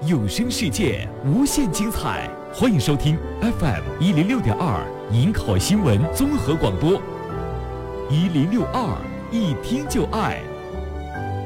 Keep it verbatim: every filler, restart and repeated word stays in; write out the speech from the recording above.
有声世界无限精彩，欢迎收听 F M 一零六点二银考新闻综合广播，一零六二一听就爱。